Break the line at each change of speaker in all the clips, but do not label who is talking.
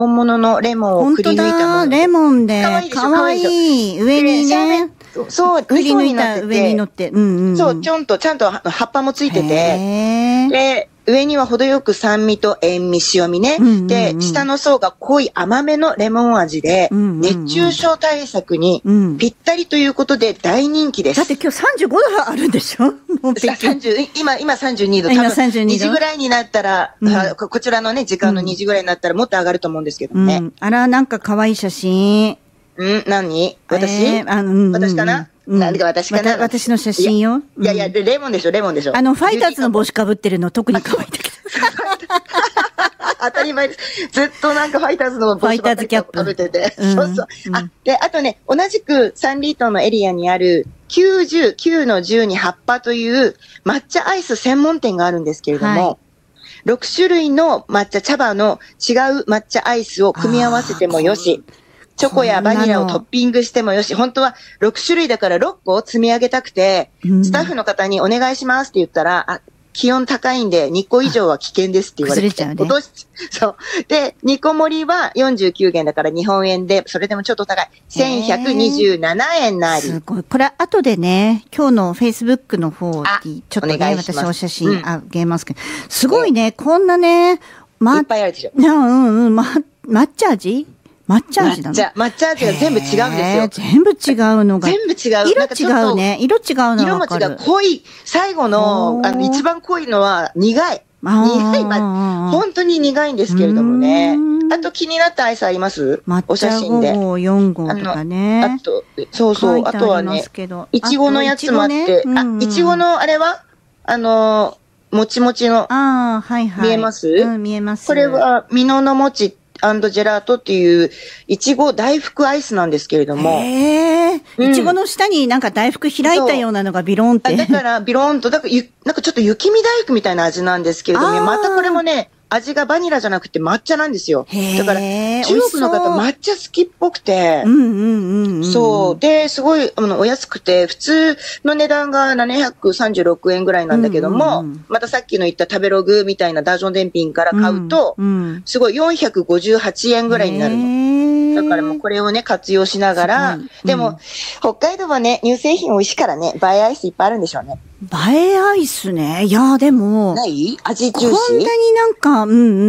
本物のレモンをくり抜いたもの。
本当だ、レモンで。かわいい。上にね。
そう、
くり抜いた上に乗って。
そう、ちゃんと葉っぱもついてて。で、上には程よく酸味と塩味、塩味ね。で、下の層が濃い甘めのレモン味で、熱中症対策にぴったりということで大人気です。
だって今日35度あるんでしょ？もう
今32度。
今32度。
2時ぐらいになったら、こちらのね、時間の2時ぐらいになったらもっと上がると思うんですけどね。
あら、なんか可愛い写真。
何？私かな？なんで私かな？
私の写真よ。
いや、レモンでしょ。フ
ァイターズの帽子かぶってるの特に可愛いんだけど。
当たり前です。ずっとなんかファイターズの帽子ばっかりかぶってて。そうそう。で、あとね、同じくサンリー島のエリアにある9の10に葉っぱという抹茶アイス専門店があるんですけれども、6種類の抹茶茶葉の違う抹茶アイスを組み合わせてもよし、チョコやバニラをトッピングしてもよし、本当は6種類だから6個積み上げたくて、スタッフの方にお願いしますって言ったら、気温高いんで2個以上は危険ですって言われて。
崩れちゃうね。
そう。で、2個盛りは49元だから日本円で、それでもちょっと高い。1127円なり。
すごい。これ後でね、今日の Facebook の方に、ちょっとね、私お写真あげますけど。すごいね、こんなね、
いっぱいあるでしょ。
抹茶味抹茶味なの？
抹茶味が全部違うんですよ。
全部違うのが。
全部違う。
色違うね。色違うのが分かる。
色も違う。濃い。最後の、一番濃いのは苦い。本当に苦いんですけれどもね。あと気になったアイスあります？お写真で。
抹茶5号、4号とかね。
あと、そうそう。あとはね、いちごのやつもあって、いちごのあれはもちもちの。見えます？
見えます。
これは、ミノの餅ジェラートっていう、いちご大福アイスなんですけれども。
いちごの下になんか大福開いたようなのがビロンって。
だから、ビロンと、なんかちょっと雪見大福みたいな味なんですけれども、またこれもね、味がバニラじゃなくて抹茶なんですよ。だから、中国の方抹茶好きっぽくて、そう。で、すごい、お安くて、普通の値段が736円ぐらいなんだけども、またさっきの言った食べログみたいなダージョン電品から買うと、すごい458円ぐらいになるの。だからもうこれをね、活用しながら、でも、北海道はね、乳製品美味しいからね、映えアイスいっぱいあるんでしょうね。
映えアイスね。いや、でも。
ない味重視？
こんなになんか、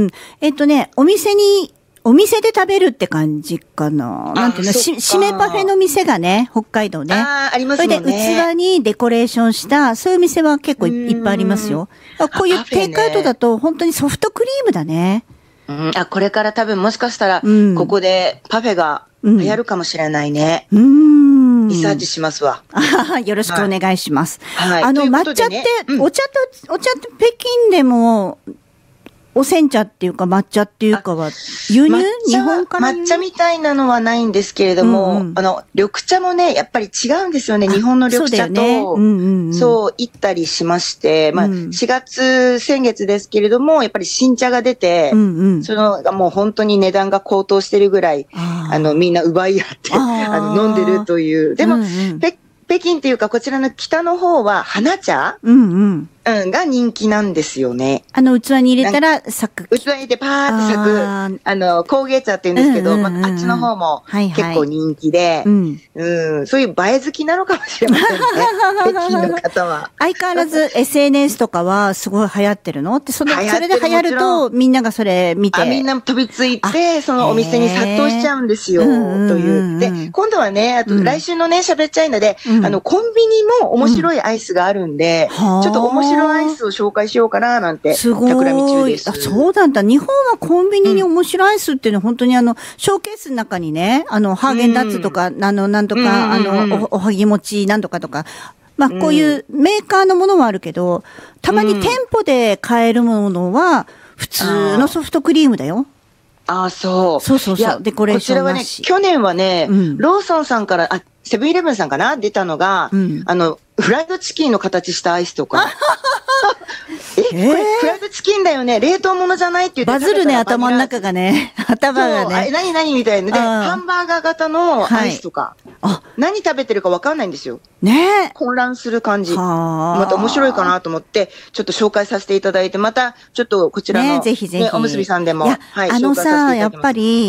お店で食べるって感じかな。なんていうの、締めパフェの店がね、北海道ね。
ありますもんね。
それで器にデコレーションした、そういう店は結構いっぱいありますよ。こういうテイクアウトだと本当にソフトクリームだね。
これから多分もしかしたら、ここでパフェが流行るかもしれないね。リサーチしますわ。
よろしくお願いします。
抹
茶って、お茶って北京でも、お煎茶っていうか抹茶っていうかは輸入？日本から
抹茶みたいなのはないんですけれども、緑茶もね、やっぱり違うんですよね。日本の緑茶と、そう行ったりしまして、先月ですけれども、やっぱり新茶が出て、そのもう本当に値段が高騰してるぐらい、みんな奪い合って飲んでるという。でも、北京っていうかこちらの北の方は花茶が人気なんですよね。
器に入れたら咲く。
器に入れてパーって咲く、工芸茶って言うんですけど、あっちの方も結構人気で、そういう映え好きなのかもしれませんね。北京の方は。
相変わらず SNS とかはすごい流行ってるのって、それで流行るとみんながそれ見て。
みんな飛びついて、そのお店に殺到しちゃうんですよ、という。で、今度はね、あと来週のね、喋っちゃいので、コンビニも面白いアイスがあるんで、ちょっと面白いアイスを紹介しようかななんて、企み中です。
そうなんだ。日本はコンビニに面白いアイスっていうのは本当にショーケースの中にね、ハーゲンダッツとか、なんとか、おはぎ餅なんとかとか、こういうメーカーのものはあるけど、たまに店舗で買えるものは、普通のソフトクリームだよ。
そう。
そう。デコレーションなし。
こちらはね、去年はね、ローソンさんから、セブンイレブンさんかな出たのが、フライドチキンの形したアイスとか。これフライドチキンだよね。冷凍物じゃないって言って。
バズるね、頭の中がね。頭がね。
何みたいな。で、ハンバーガー型のアイスとか。何食べてるか分かんないんですよ。
ね、
混乱する感じ。また面白いかなと思って、ちょっと紹介させていただいて、また、ちょっとこちらの、
ぜひぜひ。
おむすびさんでも、
やっぱり、